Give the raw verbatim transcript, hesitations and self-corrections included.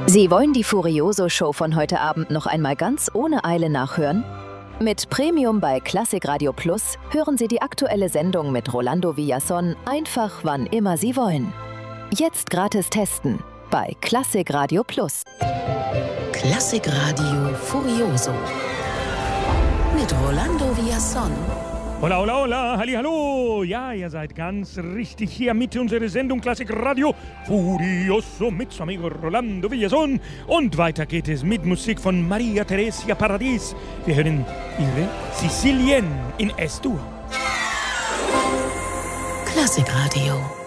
Sie wollen die Furioso-Show von heute Abend noch einmal ganz ohne Eile nachhören? Mit Premium bei Klassik Radio Plus hören Sie die aktuelle Sendung mit Rolando Villazón einfach wann immer Sie wollen. Jetzt gratis testen bei Klassik Radio Plus. Klassik Radio Furioso mit Rolando Villazón. Hola, hola, hola, hallihallo. Ja, ihr seid ganz richtig hier mit unserer Sendung Klassik Radio Furioso mit su amigo Rolando Villazón. Und weiter geht es mit Musik von Maria Teresa Paradis. Wir hören ihre Sicilien in Es-Dur. Klassik Radio.